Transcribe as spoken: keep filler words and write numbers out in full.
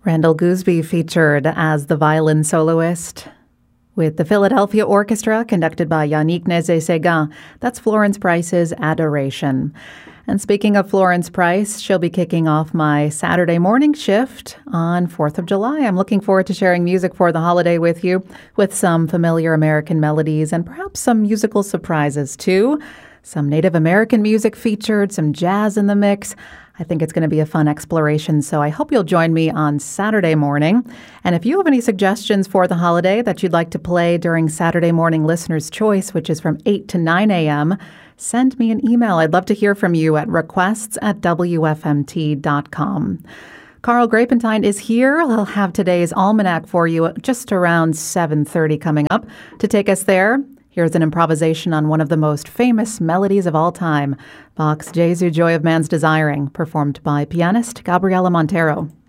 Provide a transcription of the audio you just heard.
Randall Gooseby featured as the violin soloist with the Philadelphia Orchestra, conducted by Yannick Nézet-Séguin. That's Florence Price's Adoration. And speaking of Florence Price, she'll be kicking off my Saturday morning shift on fourth of July. I'm looking forward to sharing music for the holiday with you, with some familiar American melodies and perhaps some musical surprises too. Some Native American music featured, some jazz in the mix. I think it's going to be a fun exploration, so I hope you'll join me on Saturday morning. And if you have any suggestions for the holiday that you'd like to play during Saturday morning Listener's Choice, which is from eight to nine a.m., send me an email. I'd love to hear from you at requests at w f m t dot com. Carl Grapentine is here. He'll have today's almanac for you just around seven thirty coming up. To take us there, here's an improvisation on one of the most famous melodies of all time, Bach's Jesu, Joy of Man's Desiring, performed by pianist Gabriela Montero.